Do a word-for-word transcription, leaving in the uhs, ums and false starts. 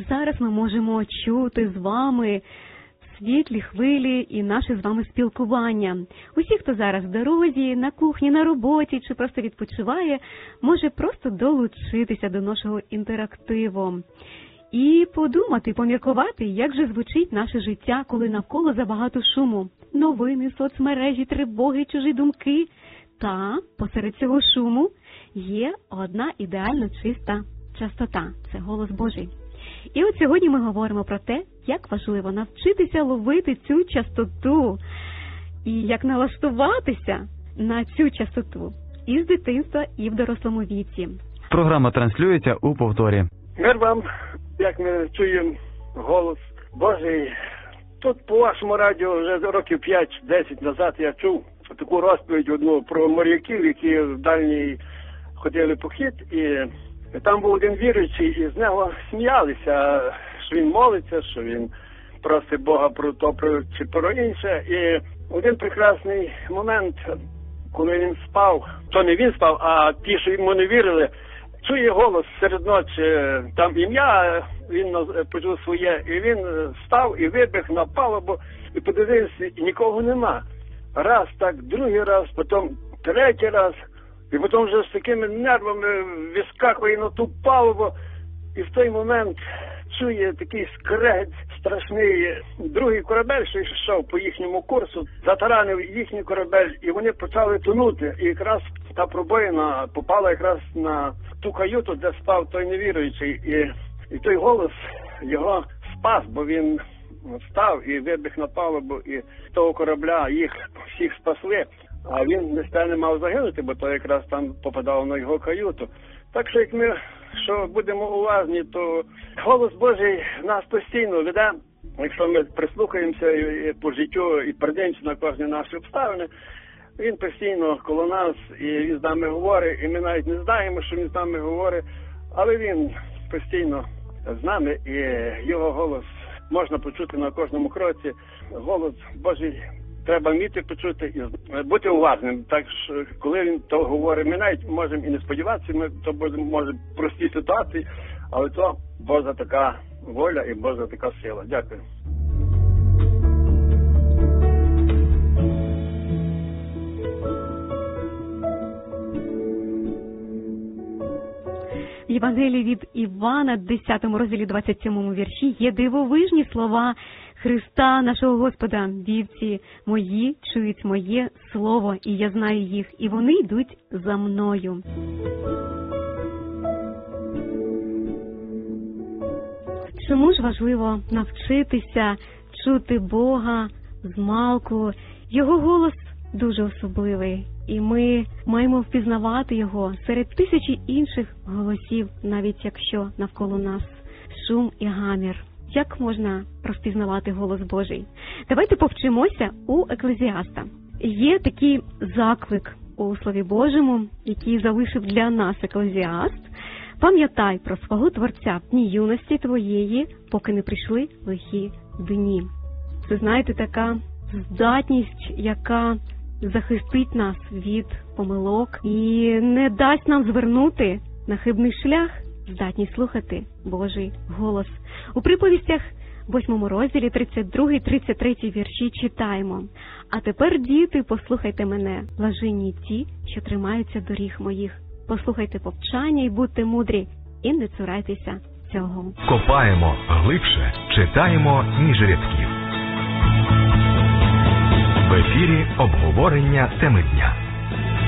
зараз ми можемо чути з вами світлі хвилі і наше з вами спілкування. Усі, хто зараз в дорозі, на кухні, на роботі чи просто відпочиває, може просто долучитися до нашого інтерактиву. І подумати, поміркувати, як же звучить наше життя, коли навколо забагато шуму. Новини, соцмережі, тривоги, чужі думки. Та посеред цього шуму є одна ідеально чиста частота – це голос Божий. І от сьогодні ми говоримо про те, як важливо навчитися ловити цю частоту і як налаштуватися на цю частоту і з дитинства, і в дорослому віці. Програма транслюється у повторі. Мир вам, як ми чуємо голос Божий. Тут по вашому радіо вже років п'ять-десять назад я чув таку розповідь одну про моряків, які в дальній ходили похід, і там був один віруючий, і з нього сміялися, що він молиться, що він просить Бога про то, про, чи про інше. І один прекрасний момент, коли він спав, то не він спав, а ті, що йому не вірили, чує голос серед ночі, там ім'я, він почув своє, і він став і вибіг на палубу, і подивився, і нікого нема. Раз так, другий раз, потім третій раз, і потім вже з такими нервами вискакує на ту палубу, і в той момент чує такий скрегіт страшний. Другий корабель, що йшов по їхньому курсу, затаранив їхній корабель, і вони почали тонути. І якраз та пробоїна попала якраз на ту каюту, де спав той невіруючий. І, і той голос його спас, бо він встав і вибіг на палубу, і з того корабля їх всіх спасли. А він не мав загинути, бо то якраз там попадало на його каюту. Так що як ми що будемо уважні, то голос Божий нас постійно веде. Якщо ми прислухаємося і по життю і придивимося на кожні наші обставини, він постійно коло нас, і він з нами говорить, і ми навіть не знаємо, що він з нами говорить, але він постійно з нами, і його голос можна почути на кожному кроці. Голос Божий треба вміти почути і бути уважним. Так що, коли він то говорить, ми навіть можемо і не сподіватися, ми то може в простій ситуації, але то Божа така воля і Божа така сила. Дякую. В Євангелії від Івана, десятому розділі двадцять сьомому вірші, є дивовижні слова Христа, нашого Господа. Вівці мої чують моє слово, і я знаю їх, і вони йдуть за мною. Чому ж важливо навчитися чути Бога змалку? Його голос дуже особливий, і ми маємо впізнавати його серед тисячі інших голосів, навіть якщо навколо нас шум і гамір. Як можна розпізнавати голос Божий? Давайте повчимося у Еклезіаста. Є такий заклик у Слові Божому, який залишив для нас Еклезіаст. Пам'ятай про свого Творця в дні юності твоєї, поки не прийшли лихі дні. Це, знаєте, така здатність, яка захистить нас від помилок і не дасть нам звернути на хибний шлях, здатність слухати Божий голос. У приповістях восьмому розділі тридцять другий тридцять третій вірші читаємо: «А тепер, діти, послухайте мене, блаженні ті, що тримаються доріг моїх. Послухайте повчання і будьте мудрі, і не цурайтеся цього». Копаємо глибше, читаємо між рядків. В ефірі обговорення теми дня.